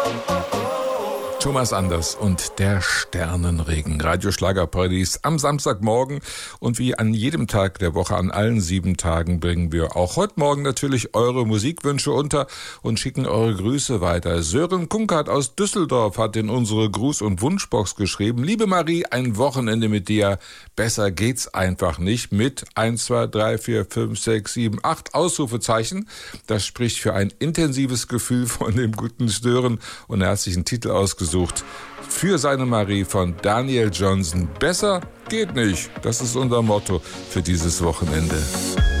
Thomas Anders und der Sternenregen. Radioschlagerparadies am Samstagmorgen. Und wie an jedem Tag der Woche, an allen 7 Tagen, bringen wir auch heute Morgen natürlich eure Musikwünsche unter und schicken eure Grüße weiter. Sören Kunkert aus Düsseldorf hat in unsere Gruß- und Wunschbox geschrieben: Liebe Marie, ein Wochenende mit dir. Besser geht's einfach nicht. Mit 1, 2, 3, 4, 5, 6, 7, 8 Ausrufezeichen. Das spricht für ein intensives Gefühl von dem guten Sören. Und er hat sich einen Titel ausgesucht für seine Marie von Daniel Johnson. Besser geht nicht. Das ist unser Motto für dieses Wochenende.